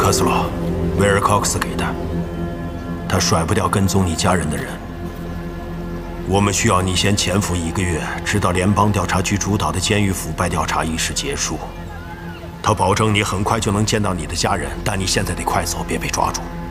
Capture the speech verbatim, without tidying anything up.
科斯洛，威尔考克斯给的，他甩不掉跟踪你家人的人。我们需要你先潜伏一个月，直到联邦调查局主导的监狱腐败调查仪式结束。他保证你很快就能见到你的家人，但你现在得快走，别被抓住。